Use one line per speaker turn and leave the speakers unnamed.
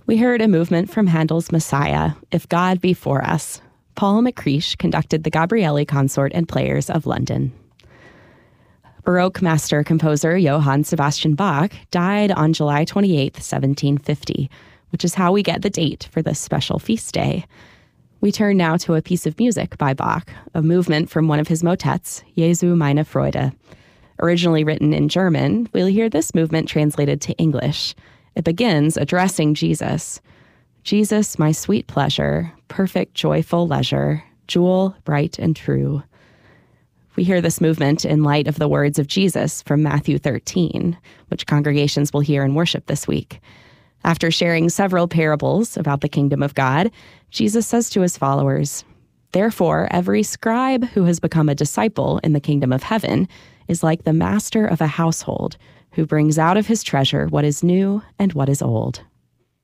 We heard a movement from Handel's Messiah, If God Be For Us. Paul McCreish conducted the Gabrieli Consort and Players of London. Baroque master-composer Johann Sebastian Bach died on July 28, 1750, which is how we get the date for this special feast day. We turn now to a piece of music by Bach, a movement from one of his motets, Jesu meine Freude. Originally written in German, we'll hear this movement translated to English. It begins addressing Jesus. Jesus, my sweet pleasure, perfect joyful leisure, jewel bright and true. We hear this movement in light of the words of Jesus from Matthew 13, which congregations will hear in worship this week. After sharing several parables about the kingdom of God, Jesus says to his followers, "Therefore, every scribe who has become a disciple in the kingdom of heaven is like the master of a household who brings out of his treasure what is new and what is old."